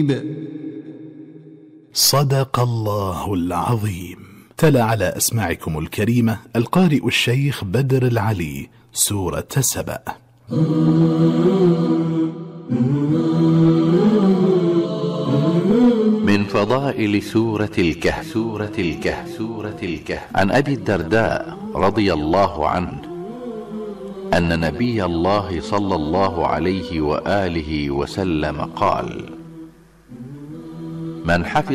صدق الله العظيم. تلا على أسماعكم الكريمة القارئ الشيخ بدر العلي سورة سبأ. من فضائل سورة الكهف عن أبي الدرداء رضي الله عنه أن نبي الله صلى الله عليه وآله وسلم قال: من حفظ